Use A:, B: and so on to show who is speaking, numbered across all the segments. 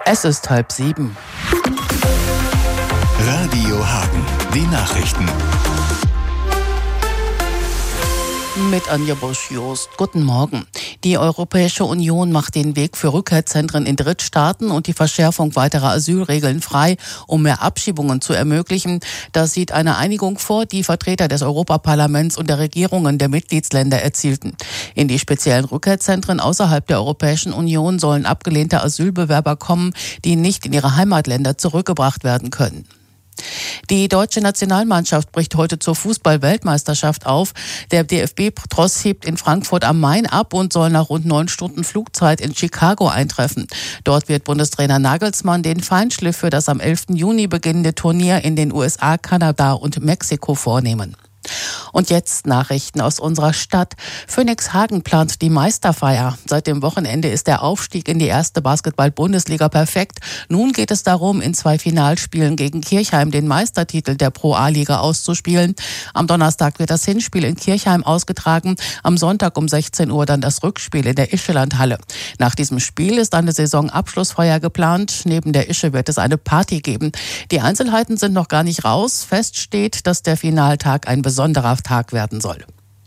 A: Es ist 6:30.
B: Radio Hagen, die Nachrichten.
A: Mit Anja Bosch-Jost. Guten Morgen. Die Europäische Union macht den Weg für Rückkehrzentren in Drittstaaten und die Verschärfung weiterer Asylregeln frei, um mehr Abschiebungen zu ermöglichen. Das sieht eine Einigung vor, die Vertreter des Europaparlaments und der Regierungen der Mitgliedsländer erzielten. In die speziellen Rückkehrzentren außerhalb der Europäischen Union sollen abgelehnte Asylbewerber kommen, die nicht in ihre Heimatländer zurückgebracht werden können. Die deutsche Nationalmannschaft bricht heute zur Fußball-Weltmeisterschaft auf. Der DFB-Tross hebt in Frankfurt am Main ab und soll nach rund 9 Stunden Flugzeit in Chicago eintreffen. Dort wird Bundestrainer Nagelsmann den Feinschliff für das am 11. Juni beginnende Turnier in den USA, Kanada und Mexiko vornehmen. Und jetzt Nachrichten aus unserer Stadt. Phoenix Hagen plant die Meisterfeier. Seit dem Wochenende ist der Aufstieg in die erste Basketball-Bundesliga perfekt. Nun geht es darum, in 2 Finalspielen gegen Kirchheim den Meistertitel der Pro-A-Liga auszuspielen. Am Donnerstag wird das Hinspiel in Kirchheim ausgetragen. Am Sonntag um 16 Uhr dann das Rückspiel in der Ischelandhalle. Nach diesem Spiel ist eine Saisonabschlussfeier geplant. Neben der Ische wird es eine Party geben. Die Einzelheiten sind noch gar nicht raus. Fest steht, dass der Finaltag ein besonderer Tag werden soll.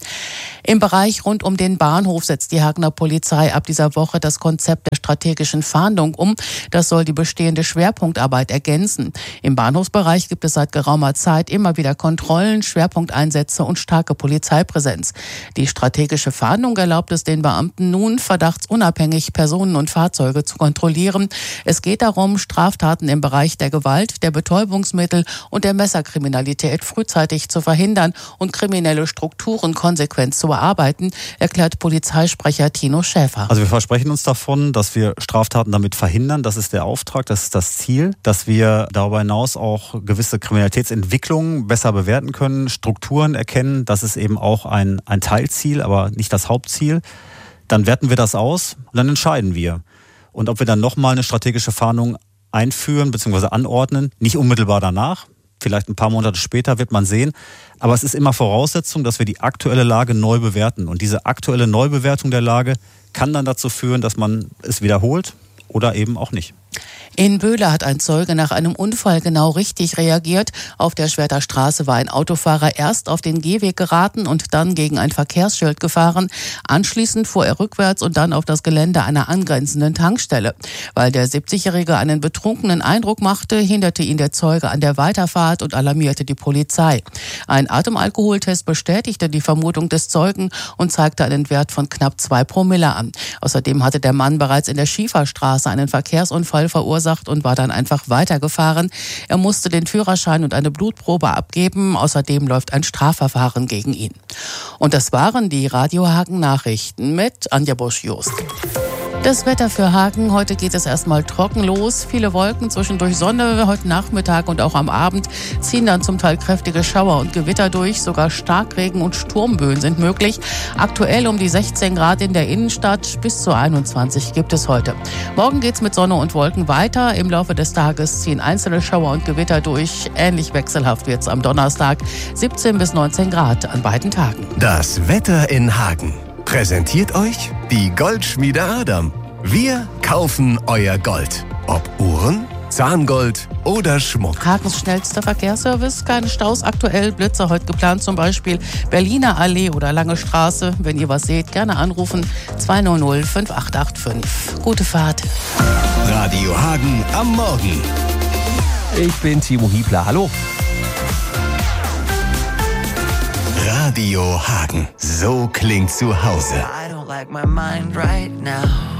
A: Im Bereich rund um den Bahnhof setzt die Hagener Polizei ab dieser Woche das Konzept der strategischen Fahndung um. Das soll die bestehende Schwerpunktarbeit ergänzen. Im Bahnhofsbereich gibt es seit geraumer Zeit immer wieder Kontrollen, Schwerpunkteinsätze und starke Polizeipräsenz. Die strategische Fahndung erlaubt es den Beamten nun, verdachtsunabhängig Personen und Fahrzeuge zu kontrollieren. Es geht darum, Straftaten im Bereich der Gewalt, der Betäubungsmittel und der Messerkriminalität frühzeitig zu verhindern und kriminelle Strukturen konsequent zu bearbeiten, erklärt Polizeisprecher Tino Schäfer.
C: Also wir versprechen uns davon, dass wir Straftaten damit verhindern. Das ist der Auftrag, das ist das Ziel, dass wir darüber hinaus auch gewisse Kriminalitätsentwicklungen besser bewerten können, Strukturen erkennen. Das ist eben auch ein Teilziel, aber nicht das Hauptziel. Dann werten wir das aus und dann entscheiden wir. Und ob wir dann nochmal eine strategische Fahndung einführen bzw. anordnen, nicht unmittelbar danach. Vielleicht ein paar Monate später wird man sehen. Aber es ist immer Voraussetzung, dass wir die aktuelle Lage neu bewerten. Und diese aktuelle Neubewertung der Lage kann dann dazu führen, dass man es wiederholt oder eben auch nicht.
A: In Böhler hat ein Zeuge nach einem Unfall genau richtig reagiert. Auf der Schwerter Straße war ein Autofahrer erst auf den Gehweg geraten und dann gegen ein Verkehrsschild gefahren. Anschließend fuhr er rückwärts und dann auf das Gelände einer angrenzenden Tankstelle. Weil der 70-Jährige einen betrunkenen Eindruck machte, hinderte ihn der Zeuge an der Weiterfahrt und alarmierte die Polizei. Ein Atemalkoholtest bestätigte die Vermutung des Zeugen und zeigte einen Wert von knapp 2 Promille an. Außerdem hatte der Mann bereits in der Schieferstraße einen Verkehrsunfall verursacht und war dann einfach weitergefahren. Er musste den Führerschein und eine Blutprobe abgeben. Außerdem läuft ein Strafverfahren gegen ihn. Und das waren die Radio Hagen Nachrichten mit Anja Bosch-Jost. Das Wetter für Hagen. Heute geht es erstmal trocken los. Viele Wolken, zwischendurch Sonne. Heute Nachmittag und auch am Abend ziehen dann zum Teil kräftige Schauer und Gewitter durch. Sogar Starkregen und Sturmböen sind möglich. Aktuell um die 16 Grad in der Innenstadt. Bis zu 21 gibt es heute. Morgen geht's mit Sonne und Wolken weiter. Im Laufe des Tages ziehen einzelne Schauer und Gewitter durch. Ähnlich wechselhaft wird's am Donnerstag. 17 bis 19 Grad an beiden Tagen.
B: Das Wetter in Hagen. Präsentiert euch die Goldschmiede Adam. Wir kaufen euer Gold. Ob Uhren, Zahngold oder Schmuck.
A: Hagens schnellster Verkehrsservice. Keine Staus aktuell. Blitzer heute geplant, zum Beispiel Berliner Allee oder Lange Straße. Wenn ihr was seht, gerne anrufen. 200 5885. Gute Fahrt.
B: Radio Hagen am Morgen.
D: Ich bin Timo Hiebler. Hallo.
B: Radio Hagen. So klingt zu Hause.
E: I don't like my mind right now.